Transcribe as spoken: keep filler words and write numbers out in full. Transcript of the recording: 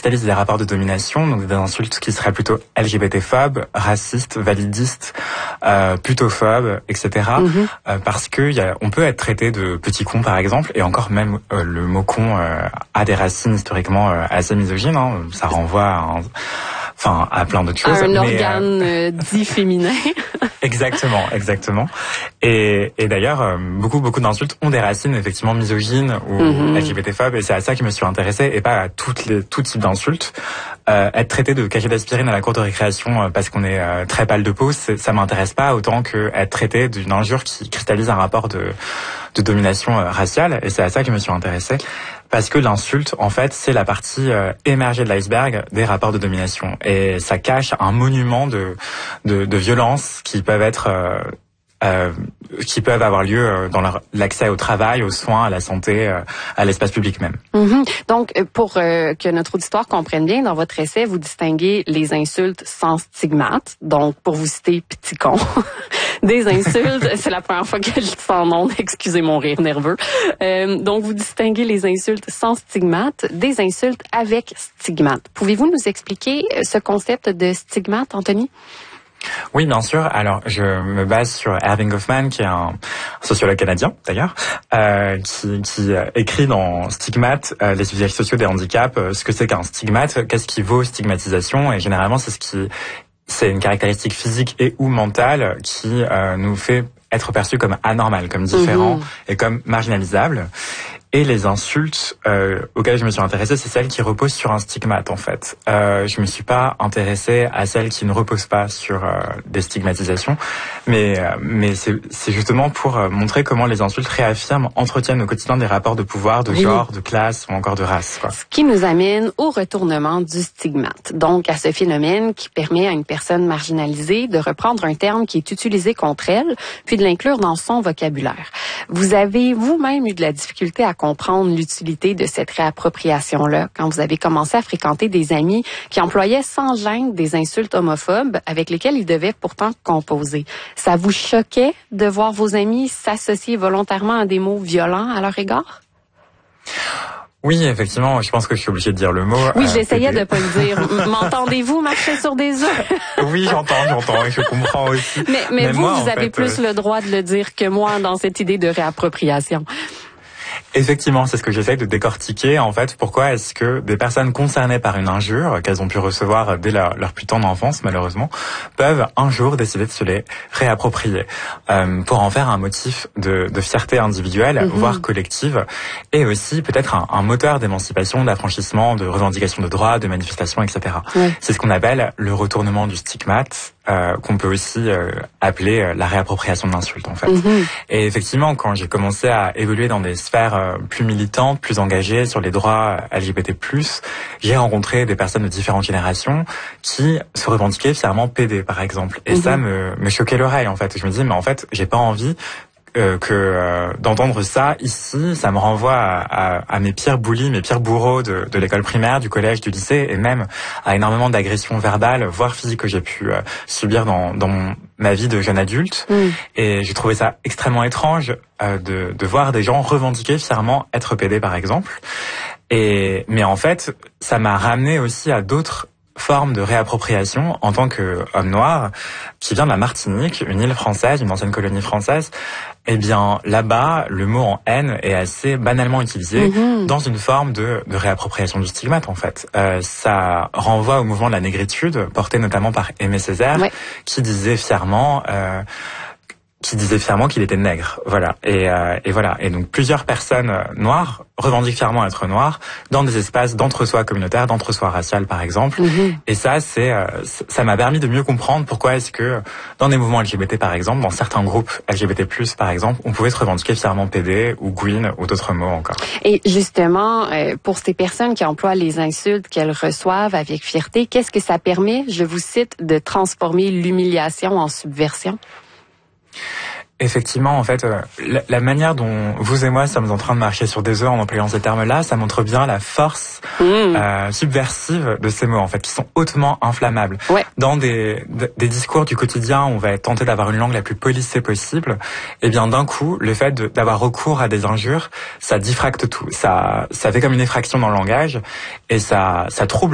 cristallise les rapports de domination, donc des insultes qui seraient plutôt L G B T-phobes, racistes, validistes, euh, putophobes, et cetera. Mm-hmm. Euh, parce que y a, on peut être traité de petit con, par exemple, et encore même euh, le mot con euh, a des racines historiquement euh, assez misogynes. Hein. Ça renvoie à un, enfin à plein d'autres choses. Un mais, organe euh, dit féminin. Exactement, exactement. Et, et d'ailleurs, euh, beaucoup, beaucoup d'insultes ont des racines effectivement misogynes ou mm-hmm. L G B T-phobes, et c'est à ça que je me suis intéressée, et pas à toutes les, tout type d'insultes. Euh, être traité de cachet d'aspirine à la cour de récréation euh, parce qu'on est euh, très pâle de peau, ça m'intéresse pas autant que être traité d'une injure qui cristallise un rapport de, de domination euh, raciale, et c'est à ça que je me suis intéressée. Parce que l'insulte, en fait, c'est la partie euh, émergée de l'iceberg des rapports de domination. Et ça cache un monument de, de, de violences qui peuvent être... Euh, Euh, qui peuvent avoir lieu dans leur, l'accès au travail, aux soins, à la santé, euh, à l'espace public même. Mm-hmm. Donc, pour euh, que notre auditoire comprenne bien, dans votre essai, vous distinguez les insultes sans stigmate, donc pour vous citer « petit con », des insultes, c'est la première fois que je dis ça en ondes, excusez mon rire nerveux, euh, donc vous distinguez les insultes sans stigmate des insultes avec stigmate. Pouvez-vous nous expliquer ce concept de stigmate, Anthony? Oui, bien sûr. Alors, je me base sur Erving Goffman, qui est un sociologue canadien, d'ailleurs, euh, qui, qui écrit dans Stigmate, euh, les sujets sociaux des handicaps, euh, ce que c'est qu'un stigmate, qu'est-ce qui vaut stigmatisation, et généralement, c'est ce qui, c'est une caractéristique physique et ou mentale qui euh, nous fait être perçu comme anormal, comme différent mmh. et comme marginalisable. Et les insultes euh, auxquelles je me suis intéressée, c'est celles qui reposent sur un stigmate, en fait. Euh, je me suis pas intéressée à celles qui ne reposent pas sur euh, des stigmatisations, mais euh, mais c'est c'est justement pour euh, montrer comment les insultes réaffirment, entretiennent au quotidien des rapports de pouvoir, de oui. genre, de classe ou encore de race, quoi. Ce qui nous amène au retournement du stigmate, donc à ce phénomène qui permet à une personne marginalisée de reprendre un terme qui est utilisé contre elle, puis de l'inclure dans son vocabulaire. Vous avez vous-même eu de la difficulté à comprendre l'utilité de cette réappropriation-là quand vous avez commencé à fréquenter des amis qui employaient sans gêne des insultes homophobes avec lesquelles ils devaient pourtant composer. Ça vous choquait de voir vos amis s'associer volontairement à des mots violents à leur égard? Oui, effectivement, je pense que je suis obligée de dire le mot. Oui, euh, j'essayais de pas le dire. M'entendez-vous marcher sur des œufs? Oui, j'entends, j'entends, et je comprends aussi. Mais, mais, mais vous, moi, vous avez fait, plus euh... le droit de le dire que moi dans cette idée de réappropriation. Effectivement, c'est ce que j'essaye de décortiquer. En fait, pourquoi est-ce que des personnes concernées par une injure, qu'elles ont pu recevoir dès leur, leur plus tendre enfance, malheureusement, peuvent un jour décider de se les réapproprier euh, pour en faire un motif de, de fierté individuelle, mm-hmm. voire collective, et aussi peut-être un, un moteur d'émancipation, d'affranchissement, de revendication de droits, de manifestation, et cetera. Oui. C'est ce qu'on appelle le retournement du stigmate, euh, qu'on peut aussi euh, appeler euh, la réappropriation de l'insulte, en fait. Mm-hmm. Et effectivement, quand j'ai commencé à évoluer dans des sphères euh, plus militantes, plus engagées sur les droits L G B T plus, j'ai rencontré des personnes de différentes générations qui se revendiquaient fièrement P D, par exemple. Et mm-hmm. ça me, me choquait l'oreille, en fait. Je me disais, mais en fait, j'ai pas envie Euh, que euh, d'entendre ça ici, ça me renvoie à, à, à mes pires bullies, mes pires bourreaux de, de l'école primaire, du collège, du lycée, et même à énormément d'agressions verbales, voire physiques que j'ai pu euh, subir dans, dans mon, ma vie de jeune adulte. Mm. Et j'ai trouvé ça extrêmement étrange euh, de, de voir des gens revendiquer fièrement être P D, par exemple. Et mais en fait, ça m'a ramené aussi à d'autres forme de réappropriation en tant qu'homme noir qui vient de la Martinique, une île française, une ancienne colonie française. Eh bien, là-bas, le mot en haine est assez banalement utilisé mmh. dans une forme de, de réappropriation du stigmate, en fait. Euh, ça renvoie au mouvement de la négritude, porté notamment par Aimé Césaire, ouais. qui disait fièrement... Euh, qui disait fièrement qu'il était nègre, voilà. Et, euh, et voilà. Et donc plusieurs personnes noires revendiquent fièrement être noires dans des espaces d'entre-soi communautaire, d'entre-soi racial, par exemple. Mm-hmm. Et ça, c'est, euh, ça m'a permis de mieux comprendre pourquoi est-ce que dans des mouvements L G B T, par exemple, dans certains groupes L G B T plus, par exemple, on pouvait se revendiquer fièrement P D ou Gwyn ou d'autres mots encore. Et justement, euh, pour ces personnes qui emploient les insultes qu'elles reçoivent avec fierté, qu'est-ce que ça permet, je vous cite, de transformer l'humiliation en subversion? Effectivement, en fait, euh, la, la manière dont vous et moi sommes en train de marcher sur des œufs en employant ces termes-là, ça montre bien la force mmh. euh, subversive de ces mots, en fait, qui sont hautement inflammables. Ouais. Dans des, des discours du quotidien, on va être tenté d'avoir une langue la plus polissée possible. Et bien, d'un coup, le fait de, d'avoir recours à des injures, ça diffracte tout. Ça, ça fait comme une effraction dans le langage et ça, ça trouble